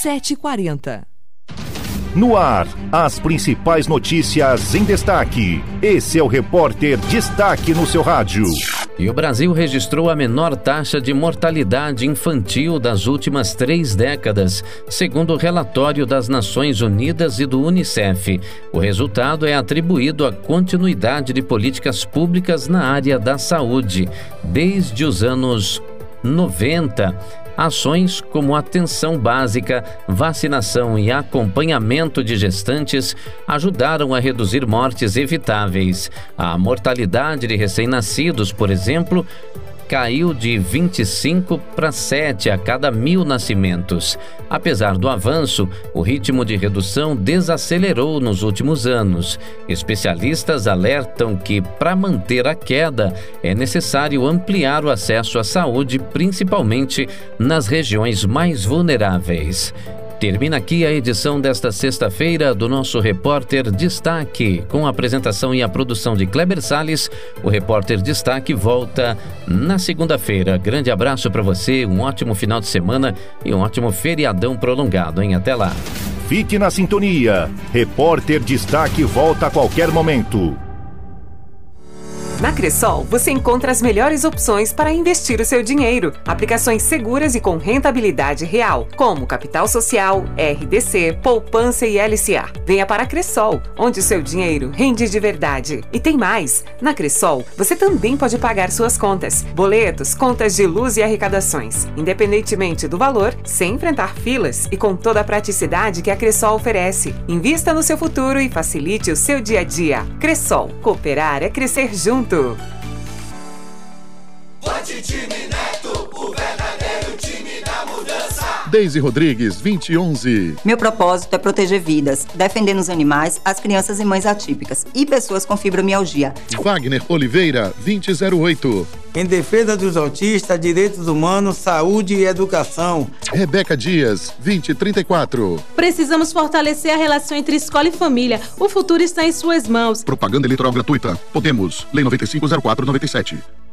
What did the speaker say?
7h40. No ar, as principais notícias em destaque. Esse é o Repórter Destaque no seu rádio. E o Brasil registrou a menor taxa de mortalidade infantil das últimas 3 décadas, segundo o relatório das Nações Unidas e do Unicef. O resultado é atribuído à continuidade de políticas públicas na área da saúde. Desde os anos 90, ações como atenção básica, vacinação e acompanhamento de gestantes ajudaram a reduzir mortes evitáveis. A mortalidade de recém-nascidos, por exemplo, caiu de 25 para 7 a cada 1.000 nascimentos. Apesar do avanço, o ritmo de redução desacelerou nos últimos anos. Especialistas alertam que, para manter a queda, é necessário ampliar o acesso à saúde, principalmente nas regiões mais vulneráveis. Termina aqui a edição desta sexta-feira do nosso Repórter Destaque. Com a apresentação e a produção de Kleber Salles, o Repórter Destaque volta na segunda-feira. Grande abraço para você, um ótimo final de semana e um ótimo feriadão prolongado, hein? Até lá. Fique na sintonia. Repórter Destaque volta a qualquer momento. Na Cressol, você encontra as melhores opções para investir o seu dinheiro. Aplicações seguras e com rentabilidade real, como Capital Social, RDC, Poupança e LCA. Venha para a Cressol, onde o seu dinheiro rende de verdade. E tem mais! Na Cressol, você também pode pagar suas contas, boletos, contas de luz e arrecadações, independentemente do valor, sem enfrentar filas e com toda a praticidade que a Cressol oferece. Invista no seu futuro e facilite o seu dia a dia. Cressol, cooperar é crescer junto. Vote Time Neto, o verdadeiro time da mudança. Deise Rodrigues, 2011. Meu propósito é proteger vidas, defendendo os animais, as crianças e mães atípicas e pessoas com fibromialgia. Wagner Oliveira, 2008. Em defesa dos autistas, direitos humanos, saúde e educação. Rebeca Dias, 2034. Precisamos fortalecer a relação entre escola e família. O futuro está em suas mãos. Propaganda eleitoral gratuita. Podemos. Lei 9504/97.